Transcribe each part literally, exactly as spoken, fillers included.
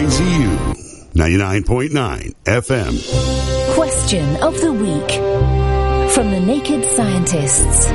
Z U ninety-nine point nine F M. Question of the week from the Naked Scientists.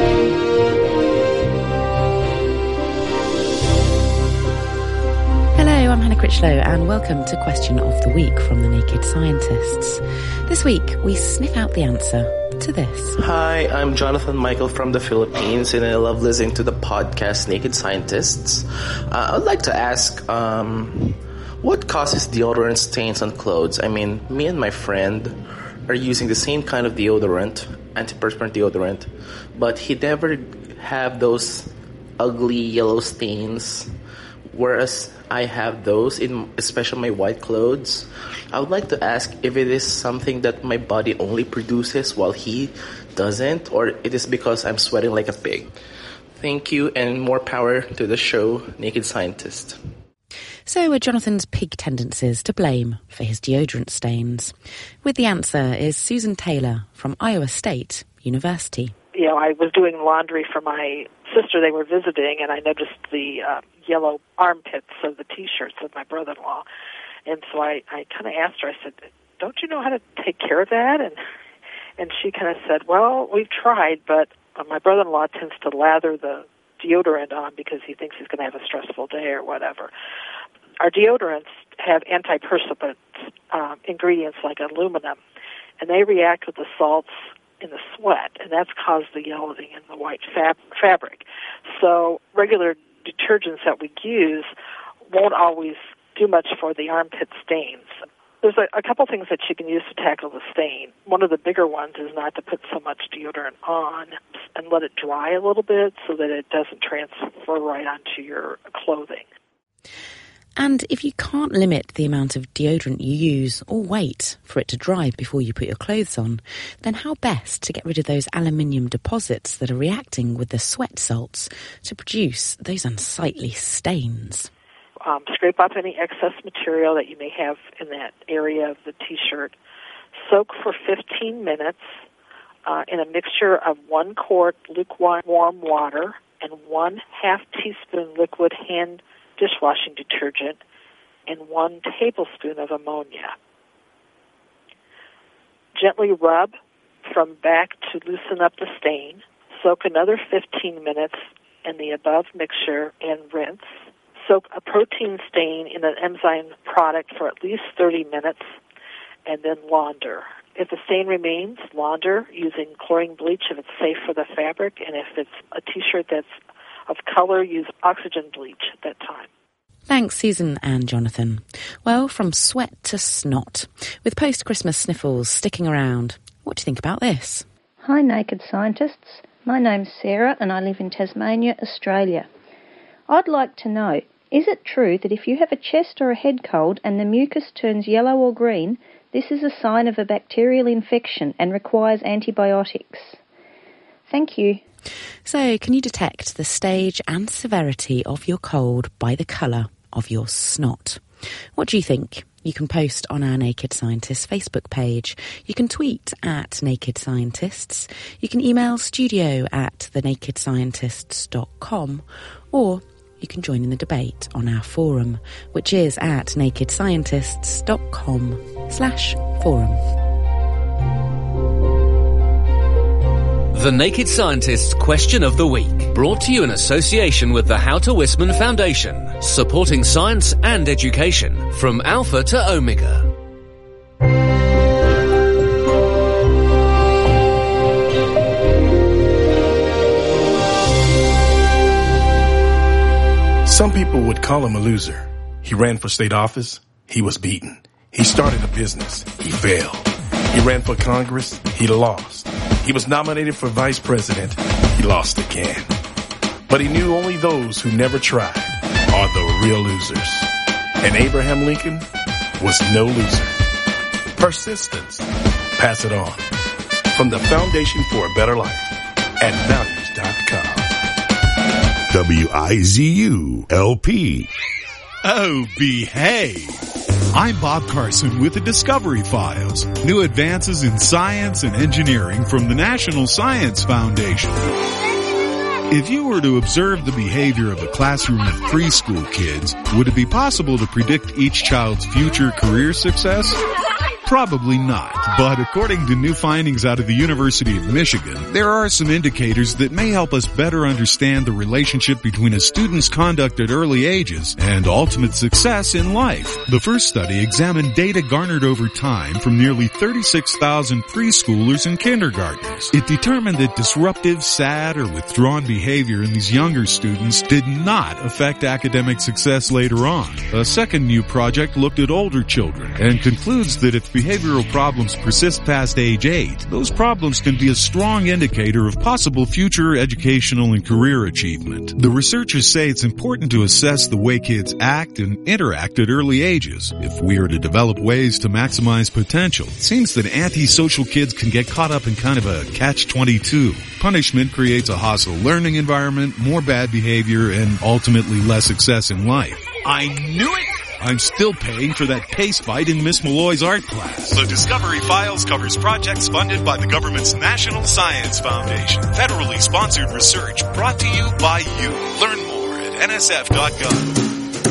Hello, I'm Hannah Critchlow and welcome to Question of the Week from the Naked Scientists. This week we sniff out the answer to this. Hi, I'm Jonathan Michael from the Philippines and I love listening to the podcast Naked Scientists. Uh, I'd like to ask, um, what causes deodorant stains on clothes? I mean, me and my friend are using the same kind of deodorant, antiperspirant deodorant, but he never have those ugly yellow stains, whereas I have those, in especially my white clothes. I would like to ask if it is something that my body only produces while he doesn't, or it is because I'm sweating like a pig. Thank you, and more power to the show, Naked Scientist. So are Jonathan's pig tendencies to blame for his deodorant stains? With the answer is Susan Taylor from Iowa State University. You know, I was doing laundry for my sister. They were visiting, and I noticed the uh, yellow armpits of the T-shirts of my brother-in-law. And so I, I kind of asked her, I said, don't you know how to take care of that? And and she kind of said, well, we've tried, but uh, my brother-in-law tends to lather the deodorant on because he thinks he's going to have a stressful day or whatever. Our deodorants have antiperspirant uh, ingredients like aluminum, and they react with the salts in the sweat, and that's caused the yellowing in the white fab- fabric. So regular detergents that we use won't always do much for the armpit stains. There's a, a couple things that you can use to tackle the stain. One of the bigger ones is not to put so much deodorant on and let it dry a little bit so that it doesn't transfer right onto your clothing. And if you can't limit the amount of deodorant you use or wait for it to dry before you put your clothes on, then how best to get rid of those aluminium deposits that are reacting with the sweat salts to produce those unsightly stains? Um, scrape off any excess material that you may have in that area of the T-shirt. Soak for fifteen minutes uh, in a mixture of one quart lukewarm water and one half teaspoon liquid hand dishwashing detergent and one tablespoon of ammonia. Gently rub from back to loosen up the stain. Soak another fifteen minutes in the above mixture and rinse. Soak a protein stain in an enzyme product for at least thirty minutes and then launder. If the stain remains, launder using chlorine bleach if it's safe for the fabric, and if it's a T-shirt that's of color, use oxygen bleach at that time. Thanks, Susan and Jonathan. Well, from sweat to snot, with post-Christmas sniffles sticking around. What do you think about this? Hi, Naked Scientists. My name's Sarah and I live in Tasmania, Australia. I'd like to know, is it true that if you have a chest or a head cold and the mucus turns yellow or green, this is a sign of a bacterial infection and requires antibiotics? Thank you. So, can you detect the stage and severity of your cold by the colour of your snot? What do you think? You can post on our Naked Scientists Facebook page. You can tweet at Naked Scientists. You can email studio at the naked scientists dot com, or you can join in the debate on our forum, which is at nakedscientists.com slash forum. The Naked Scientists Question of the Week, brought to you in association with the Houter Wisman Foundation, supporting science and education from Alpha to Omega. Some people would call him a loser. He ran for state office. He was beaten. He started a business. He failed. He ran for Congress. He lost. He was nominated for vice president. He lost again. But he knew only those who never tried are the real losers. And Abraham Lincoln was no loser. Persistence. Pass it on. From the Foundation for a Better Life at values dot com. W I Z U L P. Oh, behave. I'm Bob Carson with the Discovery Files, new advances in science and engineering from the National Science Foundation. If you were to observe the behavior of a classroom of preschool kids, would it be possible to predict each child's future career success? Probably not, but according to new findings out of the University of Michigan, there are some indicators that may help us better understand the relationship between a student's conduct at early ages and ultimate success in life. The first study examined data garnered over time from nearly thirty-six thousand preschoolers and kindergartners. It determined that disruptive, sad, or withdrawn behavior in these younger students did not affect academic success later on. A second new project looked at older children and concludes that if behavioral problems persist past age eight, those problems can be a strong indicator of possible future educational and career achievement. The researchers say it's important to assess the way kids act and interact at early ages. If we are to develop ways to maximize potential, it seems that antisocial kids can get caught up in kind of a catch twenty-two. Punishment creates a hostile learning environment, more bad behavior, and ultimately less success in life. I knew it! I'm still paying for that pace fight in Miss Malloy's art class. The Discovery Files covers projects funded by the government's National Science Foundation. Federally sponsored research brought to you by you. Learn more at N S F dot gov.